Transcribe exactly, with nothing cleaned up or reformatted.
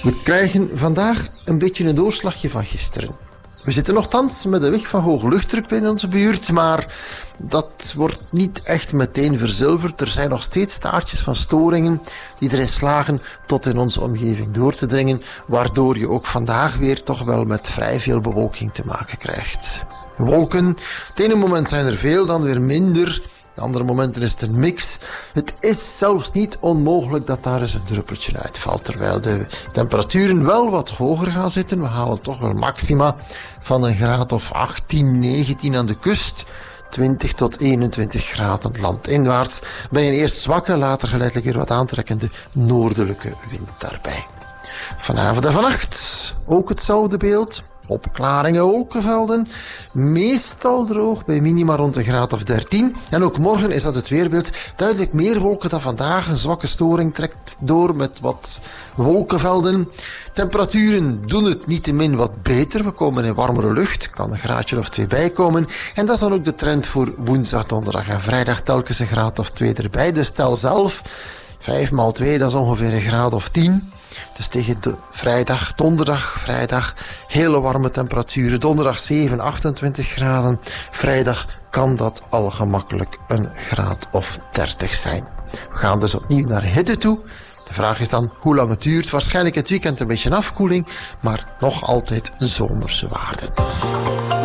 We krijgen vandaag een beetje een doorslagje van gisteren. We zitten nogthans met de weg van hoge luchtdruk in onze buurt, maar dat wordt niet echt meteen verzilverd. Er zijn nog steeds staartjes van storingen die erin slagen tot in onze omgeving door te dringen, waardoor je ook vandaag weer toch wel met vrij veel bewolking te maken krijgt. Wolken, het ene moment zijn er veel, dan weer minder. De andere momenten is het een mix. Het is zelfs niet onmogelijk dat daar eens een druppeltje uitvalt, terwijl de temperaturen wel wat hoger gaan zitten. We halen toch wel maxima van een graad of achttien, negentien aan de kust. twintig tot eenentwintig graden landinwaarts. Bij een eerst zwakke, later geleidelijk weer wat aantrekkende noordelijke wind daarbij. Vanavond en vannacht ook hetzelfde beeld. Opklaringen, wolkenvelden, meestal droog bij minima rond een graad of dertien. En ook morgen is dat het weerbeeld. Duidelijk meer wolken dan vandaag. Een zwakke storing trekt door met wat wolkenvelden. Temperaturen doen het niettemin wat beter. We komen in warmere lucht. Kan een graadje of twee bijkomen. En dat is dan ook de trend voor woensdag, donderdag en vrijdag. Telkens een graad of twee erbij. Dus tel zelf. vijf maal twee, dat is ongeveer een graad of tien. Dus tegen de vrijdag, donderdag, vrijdag, hele warme temperaturen. Donderdag zeven, achtentwintig graden. Vrijdag kan dat al gemakkelijk een graad of dertig zijn. We gaan dus opnieuw naar hitte toe. De vraag is dan hoe lang het duurt. Waarschijnlijk het weekend een beetje afkoeling, maar nog altijd zomerse waarden.